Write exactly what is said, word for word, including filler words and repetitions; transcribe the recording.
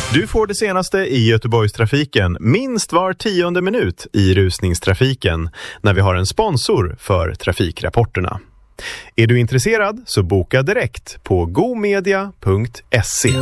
Du får det senaste i Göteborgstrafiken minst var tionde minut i rusningstrafiken när vi har en sponsor för trafikrapporterna. Är du intresserad så boka direkt på gomedia punkt se.